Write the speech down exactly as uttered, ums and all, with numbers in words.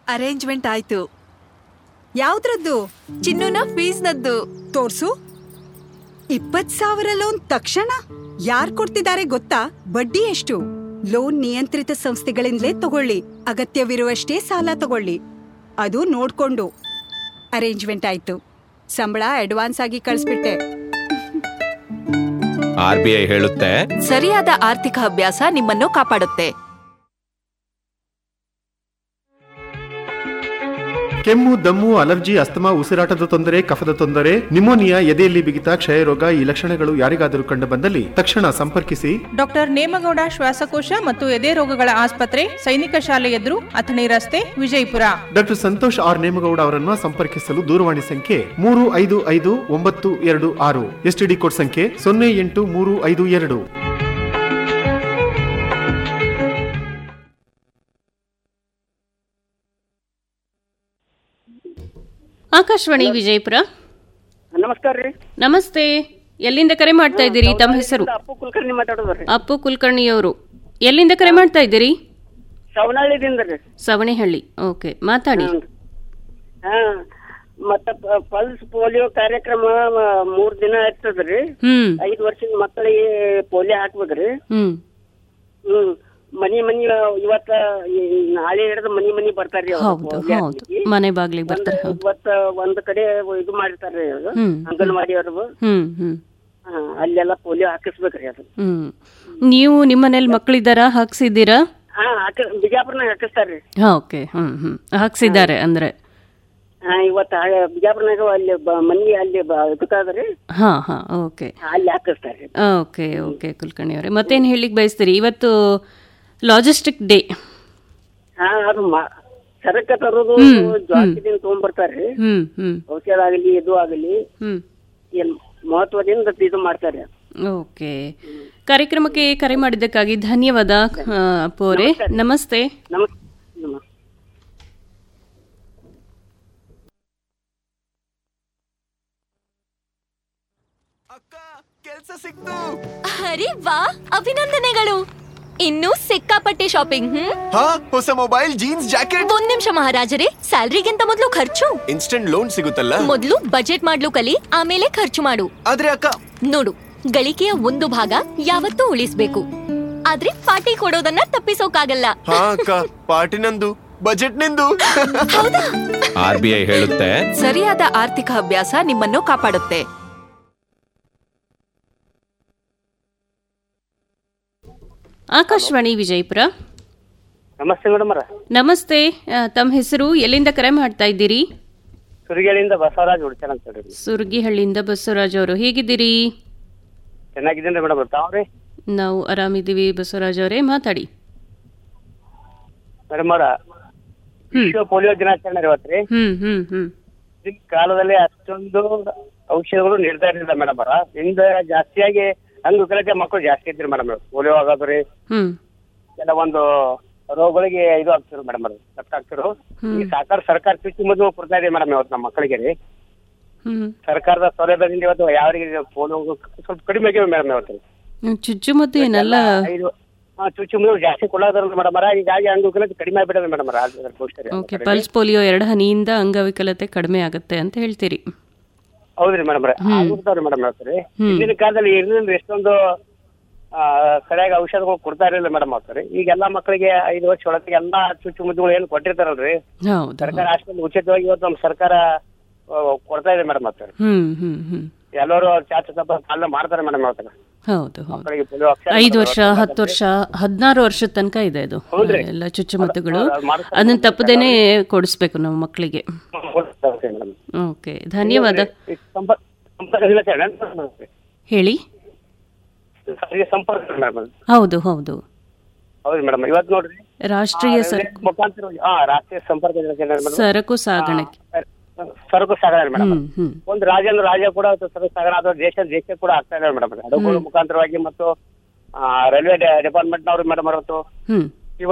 Arrangement ಆಯ್ತು. ಯಾವ್ದ್ರದ್ದು? ಚಿನ್ನುನ ಫೀಸ್ನದ್ದು. ತೋರ್ಸು. ಇಪ್ಪತ್ ಸಾವಿರ ಲೋನ್ ತಕ್ಷಣ ಯಾರ್ ಕೊಡ್ತಿದ್ದಾರೆ ಗೊತ್ತಾ? ಬಡ್ಡಿ ಎಷ್ಟು? ಲೋನ್ ನಿಯಂತ್ರಿತ ಸಂಸ್ಥೆಗಳಿಂದಲೇ ತಗೊಳ್ಳಿ. ಅಗತ್ಯವಿರುವಷ್ಟೇ ಸಾಲ ತಗೊಳ್ಳಿ. ಅದು ನೋಡ್ಕೊಂಡು. ಅರೇಂಜ್ಮೆಂಟ್ ಆಯ್ತು. ಸಂಬಳ ಅಡ್ವಾನ್ಸ್ ಆಗಿ ಕಳಿಸ್ಬಿಟ್ಟೆ. ಆರ್ ಬಿ ಐ ಹೇಳುತ್ತೆ, ಸರಿಯಾದ ಆರ್ಥಿಕ ಅಭ್ಯಾಸ ನಿಮ್ಮನ್ನು ಕಾಪಾಡುತ್ತೆ. ಕೆಮ್ಮು, ದಮ್ಮು, ಅಲರ್ಜಿ, ಅಸ್ತಮಾ, ಉಸಿರಾಟದ ತೊಂದರೆ, ಕಫದ ತೊಂದರೆ, ನಿಮೋನಿಯಾ, ಎದೆಯಲ್ಲಿ ಬಿಗಿತ, ಕ್ಷಯರೋಗ ಈ ಲಕ್ಷಣಗಳು ಯಾರಿಗಾದರೂ ಕಂಡು ಬಂದಲ್ಲಿ ತಕ್ಷಣ ಸಂಪರ್ಕಿಸಿ ಡಾಕ್ಟರ್ ನೇಮಗೌಡ ಶ್ವಾಸಕೋಶ ಮತ್ತು ಎದೆ ರೋಗಗಳ ಆಸ್ಪತ್ರೆ, ಸೈನಿಕ ಶಾಲೆ ಎದುರು, ಅಥಣಿ ರಸ್ತೆ, ವಿಜಯಪುರ. ಡಾಕ್ಟರ್ ಸಂತೋಷ್ ಆರ್ ನೇಮಗೌಡ ಅವರನ್ನು ಸಂಪರ್ಕಿಸಲು ದೂರವಾಣಿ ಸಂಖ್ಯೆ ಮೂರು ಐದು ಐದು ಒಂಬತ್ತು ಎರಡು ಆರು, ಎಸ್ಟಿಡಿ ಕೋಡ್ ಸಂಖ್ಯೆ ಸೊನ್ನೆ ಎಂಟು ಮೂರು ಐದು ಎರಡು. ಆಕಾಶವಾಣಿ ವಿಜಯಪುರ. ನಮಸ್ಕಾರ ರೀ. ನಮಸ್ತೆ. ಎಲ್ಲಿಂದ ಕರೆ ಮಾಡ್ತಾ ಇದ್ದೀರಿ? ತಮ್ಮ ಹೆಸರು? ಅಪ್ಪು ಕುಲಕರ್ಣಿ ಮಾತಾಡೋದ್ರಿ. ಅಪ್ಪು ಕುಲಕರ್ಣಿ ಅವರು ಎಲ್ಲಿಂದ ಕರೆ ಮಾಡ್ತಾ ಇದ್ದೀರಿ? ಸವನಹಳ್ಳಿದಿಂದ ರೀ. ಸವಣೆಹಳ್ಳಿ. ಓಕೆ, ಮಾತಾಡಿ. ಹಾ, ಮತ್ತ ಪಲ್ಸ್ ಪೋಲಿಯೋ ಕಾರ್ಯಕ್ರಮ ಮೂರ್ ದಿನ ಇರ್ತದ್ರಿ. ಹ್ಮ್ ಐದು ವರ್ಷದ ಮಕ್ಕಳಿಗೆ ಪೋಲಿಯೋ ಹಾಕ್ಬೇಕ್ರಿ. ಹ್ಮ್ ಹ್ಮ್ ಮನಿ ಮನಿ ಇವತ್ತ ನಾಳೆ ಹಿಡಿದು ಮನಿ ಮನಿ ಬರ್ತಾರ್ರಿ. ಹೌದು ಹೌದು, ಮನೆ ಬಾಗ್ಲಿಗೆ ಬರ್ತಾರೆ. ಇವತ್ತ ಒಂದ್ ಕಡೆ ಇದು ಮಾಡಿರ್ತಾರ್ರಿ ಅಂಗನವಾಡಿ ಅವರು. ಹ್ಮ್ ಹ್ಮ್ ಅಲ್ಲೆಲ್ಲ ಪೋಲಿಯೋ ಹಾಕಿಸ್ಬೇಕ್ರಿ ಅದು. ಹ್ಮ್ ನೀವು ನಿಮ್ಮ ಮನೇಲಿ ಮಕ್ಕಳಿದ್ದಾರಾ? ಹಾಕ್ಸಿದ್ದೀರಾ? ಹಾ, ಬಿಜಾಪುರ್ನಾಗ ಹಾಕಿಸ್ತಾರ್ರಿ. ಓಕೆ. ಹ್ಮ್ ಹ್ಮ್ ಹಾಕ್ಸಿದ್ದಾರೆ ಅಂದ್ರೆ. ಹಾ, ಇವತ್ತ ಬಿಜಾಪುರ್ನಾಗ ಅಲ್ಲಿ ಮನಿ ಅಲ್ಲಿ ಇದಕ್ಕಾದ್ರಿ. ಹಾ ಹಾ ಓಕೆ, ಅಲ್ಲಿ ಹಾಕಿಸ್ತಾರ್ರಿ. ಓಕೆ ಓಕೆ ಕುಲಕರ್ಣಿ ಅವರೇ, ಮತ್ತೇನ್ ಹೇಳಿಕ್ ಬಯಸ್ತೀರಿ? ಇವತ್ತು ಲಾಜಿಸ್ಟಿಕ್ ಡೇ. ಹಾ, ಅದು ಸರಕ ತರೋದು ಜಾಸ್ತಿದಿಂದ ತಗೊಂಡ್ಬರ್ತಾರ್ರಿ. ಹ್ಮ್ ಹ್ಮ್ ಔಷಧ ಆಗಲಿ ಇದು ಆಗಲಿ ಹ್ಮ್ ಏನ್ ಮಹತ್ವದಿಂದ ಇದು ಮಾಡ್ತಾರೆ. ಓಕೆ, ಕಾರ್ಯಕ್ರಮಕ್ಕೆ ಕರೆ ಮಾಡಿದ್ದಕ್ಕಾಗಿ ಧನ್ಯವಾದ ಅಪ್ಪು ಅವರೇ. ನಮಸ್ತೆ. ನಮಸ್ತೆ. ಅಕ್ಕ, ಕೆಲ್ಸ ಸಿಕ್ತು. ಅರೆ ವಾ, ಅಭಿನಂದನೆಗಳು. ಇನ್ನು ಸಿಕ್ಕಾಪಟ್ಟೆ ಶಾಪಿಂಗ್. ಹ್ಮ್ ಹಾ, ಹೊಸ ಮೊಬೈಲ್, ಜೀನ್ಸ್, ಜಾಕೆಟ್. ಒಂದ್ ನಿಮಿಷ ಮಹಾರಾಜರೇ, ಸ್ಯಾಲ್ರಿಗಿಂತ ಮೊದಲು ಖರ್ಚು. ಇನ್ಸ್ಟೆಂಟ್ ಲೋನ್ ಸಿಗುತ್ತಲ್ಲ. ಮೊದಲು ಬಜೆಟ್ ಮಾಡ್ಲು ಕಲಿ, ಆಮೇಲೆ ಖರ್ಚು ಮಾಡು. ಆದ್ರೆ ಅಕ್ಕ, ನೋಡು, ಗಳಿಕೆಯ ಒಂದು ಭಾಗ ಯಾವತ್ತೂ ಉಳಿಸ್ಬೇಕು, ಆದ್ರೆ ಪಾರ್ಟಿ ಕೊಡೋದನ್ನ ತಪ್ಪಿಸೋಕಾಗಲ್ಲ. ಹಾ ಅಕ್ಕ, ಪಾರ್ಟಿ ನಂದು, ಬಜೆಟ್ ನಿಂದು. ಹೌದಾ? ಆರ್ ಬಿ ಐ ಹೇಳುತ್ತೆ, ಸರಿಯಾದ ಆರ್ಥಿಕ ಅಭ್ಯಾಸ ನಿಮ್ಮನ್ನು ಕಾಪಾಡುತ್ತೆ. ಆಕಾಶವಾಣಿ ವಿಜಯಪುರ. ನಮಸ್ತೆ ಮೇಡಮ್. ನಮಸ್ತೆ. ತಮ್ಮ ಹೆಸರು? ಎಲ್ಲಿಂದ ಕರೆ ಮಾಡ್ತಾ ಇದ್ದೀರಿ? ಸುರಗಿಹಳ್ಳಿಯಿಂದ ಬಸವರಾಜ್ ಹುಡ್ಚಾರ ಅಂತ ಹೇಳಿ. ಸುರಗಿಹಳ್ಳಿಯಿಂದ ಬಸವರಾಜ್ ಅವರು, ಹೇಗಿದ್ದೀರಿ? ಚೆನ್ನಾಗಿದ್ದೀನಿ ಮೇಡಮ್. ತಾವ್ರಿ? ನಾವು ಆರಾಮಿದ್ದೀವಿ ಬಸವರಾಜ್ ಅವರೇ, ಮಾತಾಡಿ. ಮೇಡಮ್ ಅವರ ವಿಶ್ವ ಪೋಲಿಯೋ ದಿನಾಚರಣೆ ಇವತ್ತ್ರಿ. ಹ್ಮ್ ಹ್ಮ್ ಹ್ಮ್ ಈ ಕಾಲದಲ್ಲಿ ಅಷ್ಟೊಂದು ಔಷಧಗಳು ನೀಡ್ತಾ ಇರಲಿಲ್ಲ ಮೇಡಮ್ ಅವರ. ಇಂದ ಜಾಸ್ತಿಯಾಗಿ ಅಂಗವಿಕಲತೆ ಮಕ್ಕಳು ಜಾಸ್ತಿ ಇದ್ರಿ ಮೇಡಮ್. ಪೋಲಿಯೋ ಆಗೋದ್ರಿ ಹ್ಮ್ ಕೆಲವೊಂದು ರೋಗಗಳಿಗೆ ಇದು ಆಗ್ತಿರು ಮೇಡಮ್, ಅದು ಕಷ್ಟ ಆಗ್ತಿರು. ಈ ಸಾಕಾರ ಸರ್ಕಾರ ಚುಚ್ಚು ಮದ್ದು ಕೊಡ್ತಾ ಇದೆ ಮೇಡಮ್ ಇವತ್ತು ನಮ್ಮ ಮಕ್ಕಳಿಗೆ ರೀ. ಸರ್ಕಾರದ ಸೌಲಭ್ಯದಿಂದ ಇವತ್ತು ಯಾರಿಗೆ ಪೋಲಿಯೋ ಸ್ವಲ್ಪ ಕಡಿಮೆ ಆಗಿವೆ ಮೇಡಮ್ ಇವತ್ತು. ಚುಚ್ಚುಮದ್ದು ಏನೆಲ್ಲ ಚುಚ್ಚುಮದ್ದು ಜಾಸ್ತಿ ಕೊಡೋದ್ರಲ್ಲ ಮೇಡಮ್ ಅವರ. ಹೀಗಾಗಿ ಅಂಗವಿಕಲತೆ ಕಡಿಮೆ ಆಗ್ಬಿಟ್ಟಿದೆ ಮೇಡಮ್ ಅವರ. ಓಕೆ, ಪಲ್ಸ್ ಪೋಲಿಯೋ ಎರಡು ಹನಿಯಿಂದ ಅಂಗವಿಕಲತೆ ಕಡಿಮೆ ಆಗುತ್ತೆ ಅಂತ ಹೇಳ್ತೀರಿ. ಹೌದ್ರಿ ಮೇಡಮ್ ಅವ್ರೆ, ಆಗುತ್ತಾವ್ರಿ ಮೇಡಮ್ ಹೇಳ್ತೀರಿ. ಹಿಂದಿನ ಕಾಲದಲ್ಲಿ ಇರ್ಲಿಲ್ಲ ಎಷ್ಟೊಂದು ಸರಿಯಾಗಿ ಔಷಧಗಳು ಕೊಡ್ತಾ ಇರಲಿಲ್ಲ ಮೇಡಮ್ ಆಗ್ತಾರೆ. ಈಗ ಎಲ್ಲಾ ಮಕ್ಕಳಿಗೆ ಐದು ವರ್ಷ ಒಳಗೆ ಎಲ್ಲಾ ಚುಚ್ಚುಮದ್ದುಗಳು ಏನು ಕೊಟ್ಟಿರ್ತಾರಲ್ರಿ ಸರ್ಕಾರ ಹಾಸ್ಪಿಟಲ್ ಉಚಿತವಾಗಿ ಇವತ್ತು ನಮ್ಮ ಸರ್ಕಾರ ಕೊಡ್ತಾ ಇದೆ ಮೇಡಮ್ ಆಗ್ತಾರೆ. ಎಲ್ಲರೂ ಚಾಚು ತಪ್ಪ ಪಾಲನೆ ಮಾಡ್ತಾರೆ ಮೇಡಮ್ ಹೇಳ್ತಾರೆ. ಹೌದು ಹೌದು, ಐದು ವರ್ಷ ಹತ್ತು ವರ್ಷ ಹದಿನಾರು ವರ್ಷದ ತನಕ ಇದೆ ಅದು ಎಲ್ಲ ಚುಚ್ಚುಮದ್ದುಗಳು. ಅದನ್ನ ತಪ್ಪದೇನೆ ಕೊಡಿಸ್ಬೇಕು ನಾವು ಮಕ್ಕಳಿಗೆ. ಓಕೆ, ಧನ್ಯವಾದ. ಹೇಳಿ. ಹೌದು ಹೌದು ಹೌದು ಮೇಡಮ್. ಇವತ್ತು ನೋಡ್ರಿ ರಾಷ್ಟ್ರೀಯ ಮುಖಾಂತರ ರಾಷ್ಟ್ರೀಯ ಸಂಪರ್ಕ ಸರಕು ಸಾಗಣೆ ಸರಕು ಸಾಗಣೆ ಮೇಡಮ್. ಒಂದು ರಾಜ್ಯ ರಾಜ್ಯ ಕೂಡ ಸರಕು ಸಾಗಣೆ ಅಥವಾ ದೇಶ ದೇಶ ಕೂಡ ಆಗ್ತಾ ಇದೆ ಮೇಡಮ್. ಹಡಗುಗಳ ಮುಖಾಂತರವಾಗಿ ಮತ್ತು ರೈಲ್ವೆ ಡಿಪಾರ್ಟ್ಮೆಂಟ್ ನವರು ಮೇಡಮ್ ಅವತ್ತು